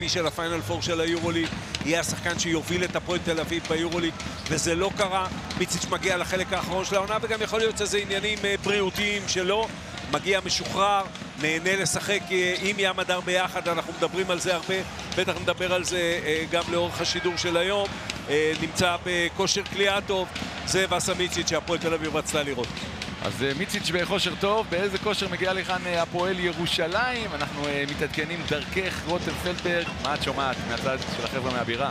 של הפיינל פור של היורוליג, יהיה השחקן שיוביל את הפועל תל אביב ביורוליג, וזה לא קרה. מיציץ' מגיע לחלק האחרון של העונה, וגם יכול להיות שזה עניינים בריאותיים שלו. מגיע משוחרר, נהנה לשחק עם ים הדר ביחד, אנחנו מדברים על זה הרבה, בטח נדבר על זה גם לאורך השידור של היום. נמצא בכושר קליעה טוב, זה וסה מיציץ' שהפועל תל אביב רצתה לראות. אז מיציץ' בכושר טוב, באיזה כושר מגיע לכאן הפועל ירושלים? אנחנו מתעדכנים דרכך, רותם פלדברג, מה את שומעת מהצד של החבר'ה מהבירה?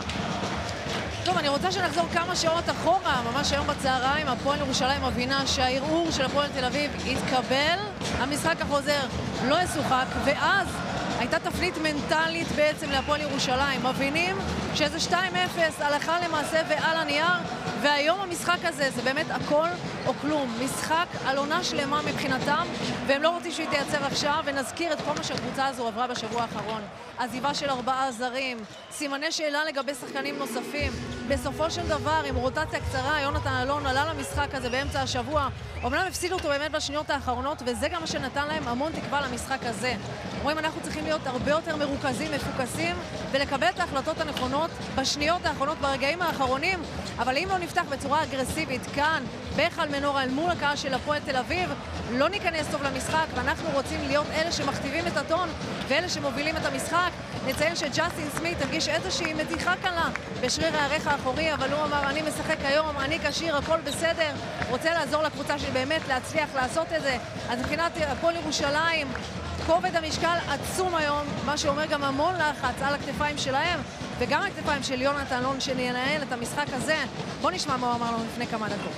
טוב, אני רוצה שנחזור כמה שעות אחורה, ממש היום בצהריים, הפועל ירושלים מבינה שהערעור של הפועל תל אביב התקבל, המשחק החוזר לא ישוחק, ואז הייתה תפנית מנטלית בעצם להפועל ירושלים. מבינים שזה 2-0 הלכה למעשה ועל הנייר, והיום המשחק הזה זה באמת הכל או כלום. משחק על עונה שלמה מבחינתם, והם לא רוצים שהיא תייצר עכשיו, ונזכיר את כל מה שהקבוצה הזו עברה בשבוע האחרון. עזיבה של 4 זרים, סימני שאלה לגבי שחקנים נוספים. בסופו של דבר, עם רוטציה קצרה, יונתן אלון עלה למשחק הזה באמצע השבוע. אומנם הפסידו אותו באמת בשניות האחרונות, וזה גם מה שנתן להם המון תקווה למשחק הזה. רואים, אנחנו צריכים להיות הרבה יותר מרוכזים, מפוקסים, ולקבל את ההחלטות הנכונות בשניות האחרונות, ברגעים האחרונים. אבל אם לא נפתח בצורה אגרסיבית כאן, בהיכל מנורה, אל מול הקהל של הפועל תל אביב, לא ניכנס טוב למשחק, ואנחנו רוצים להיות אלה שמכתיבים את הטון, ואלה שמובילים את המשחק. נציין שג'סטין סמית הרגיש איזושהי מתיחה קלה בשריר הערך האחורי, אבל הוא אמר, אני משחק היום, אני כשיר, הכל בסדר, רוצה לעזור לקבוצה שלי באמת להצליח לעשות את זה. אז מבחינת הפועל ירושלים, כובד המשקל עצום היום, מה שאומר גם המון לחץ על הכתפיים שלהם, וגם הכתפיים של יונתן אלון שינהל את המשחק הזה. בוא נשמע מה הוא אמר לנו לפני כמה דקות.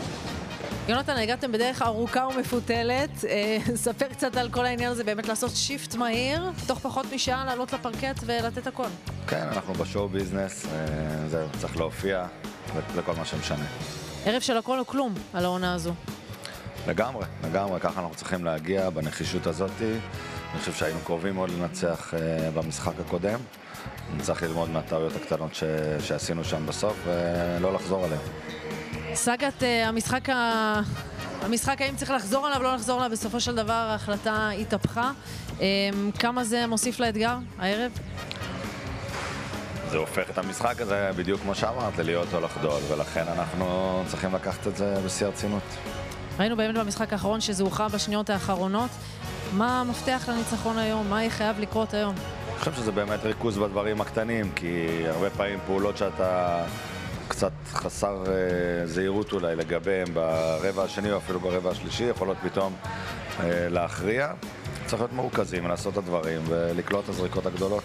יונתן, הגעתם בדרך ארוכה ומפותלת, ספר קצת על כל העניין הזה, באמת לעשות שיפט מהיר, תוך פחות משעה לעלות לפרקט ולתת הכל. כן, אנחנו בשואו ביזנס, זהו, צריך להופיע, זה כל מה שמשנה. ערב של הכל או כלום על העונה הזו. לגמרי, ככה אנחנו צריכים להגיע בנחישות הזאת. אני חושב שהיינו קרובים מאוד לנצח במשחק הקודם. נצטרך ללמוד מהטעויות הקטנות שעשינו שם בסוף ולא לחזור עליהן. סגת המשחק האם צריך לחזור עליו, לא לחזור עליו, בסופו של דבר ההחלטה התהפכה. כמה זה מוסיף לאתגר הערב? זה הופך את המשחק הזה בדיוק כמו שאמרת, להיות או לחדול, ולכן אנחנו צריכים לקחת את זה בשיא הרצינות. ראינו באמת במשחק האחרון שזה הוכרע בשניות האחרונות. מה המפתח לניצחון היום? מה יהיה חייב לקרות היום? אני חושב שזה באמת ריכוז בדברים הקטנים, כי הרבה פעמים פעולות שאתה קצת חסר זהירות אולי לגביהם ברבע השני או אפילו ברבע השלישי, יכולות פתאום להכריע. צריך להיות מרוכזים, לעשות את הדברים ולקלוע את הזריקות הגדולות.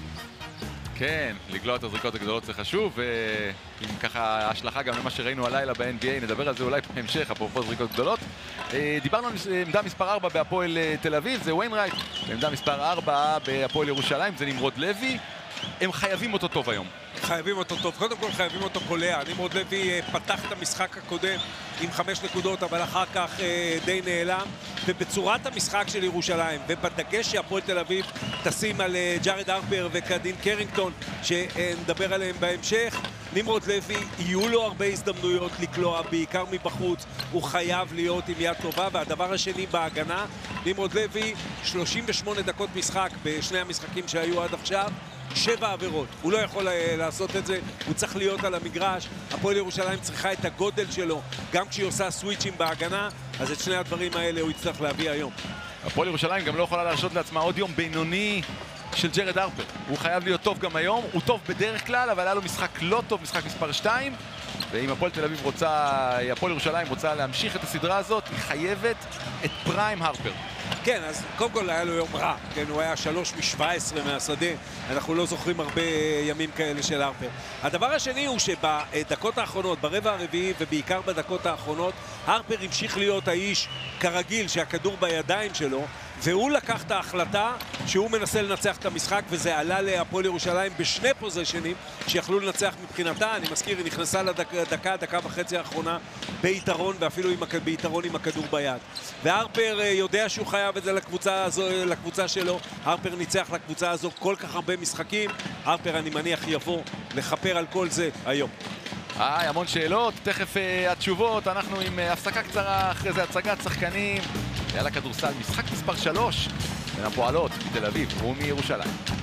כן, לקלוע את הזריקות הגדולות זה חשוב, ועם ככה השלכה גם למה שראינו הלילה ב-NBA, נדבר על זה אולי בהמשך, אפרופו זריקות גדולות. דיברנו על עמדה מספר 4 בהפועל תל אביב, זה ויינרייט, בעמדה מספר 4 בהפועל ירושלים, זה נמרוד לוי. הם חייבים אותו טוב היום. חייבים אותו טוב, קודם כל חייבים אותו קולע. נמרוד לוי פתח את המשחק הקודם עם 5 נקודות, אבל אחר כך די נעלם. ובצורת המשחק של ירושלים, ובדגש שהפועל תל אביב תשים על ג'ארד הרפר וקדין קרינגטון, שנדבר עליהם בהמשך, נמרוד לוי, יהיו לו הרבה הזדמנויות לקלוע, בעיקר מבחוץ. הוא חייב להיות עם יד טובה. והדבר השני בהגנה, נמרוד לוי, 38 דקות משחק בשני המשחקים שהיו עד עכשיו, 7 עבירות. הוא לא יכול לעשות את זה, הוא צריך להיות על המגרש. הפועל ירושלים צריכה את הגודל שלו, גם כשהיא עושה סוויצ'ים בהגנה, אז את שני הדברים האלה הוא יצטרך להביא היום. הפועל ירושלים גם לא יכולה להרשות לעצמה עוד יום בינוני של ג'רד הרפר. הוא חייב להיות טוב גם היום, הוא טוב בדרך כלל, אבל היה לו משחק לא טוב, משחק מספר 2. ואם הפועל תל אביב הפועל ירושלים רוצה להמשיך את הסדרה הזאת, היא חייבת את פריים הרפר. כן, אז קודם כל היה לו יום רע, כן, הוא היה 3 מ-17 מהשדה, אנחנו לא זוכרים הרבה ימים כאלה של הרפר. הדבר השני הוא שבדקות האחרונות, ברבע הרביעי ובעיקר בדקות האחרונות, הרפר המשיך להיות האיש כרגיל שהכדור בידיים שלו, והוא לקח את ההחלטה שהוא מנסה לנצח את המשחק, וזה עלה להפועל ירושלים בשני פוזיישנים שיכלו לנצח מבחינתה. אני מזכיר, היא נכנסה דקה וחצי האחרונה ביתרון, ואפילו ביתרון עם הכדור ביד. והרפר יודע שהוא חייב את זה לקבוצה שלו. הרפר ניצח לקבוצה הזו כל כך הרבה משחקים. הרפר, אני מניח, יבוא לחפר על כל זה היום. המון שאלות, תכף התשובות. אנחנו עם הפסקה קצרה, אחרי זה הצגת שחקנים. יאללה כדורסל, משחק מספר 3 בין הפועלות מתל אביב ומירושלים.